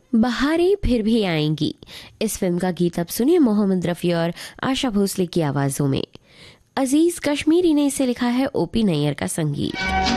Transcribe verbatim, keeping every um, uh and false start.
बहारें फिर भी आएंगी। इस फिल्म का गीत अब सुनिए मोहम्मद रफ़ी और आशा भोसले की आवाज़ों में। अजीज कश्मीरी ने इसे लिखा है, ओपी नैयर का संगीत।